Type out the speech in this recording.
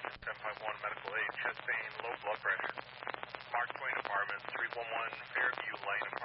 10.1 medical aid, chest pain, low blood pressure. Mark Twain Apartments, 311 Fairview Lane Apartments.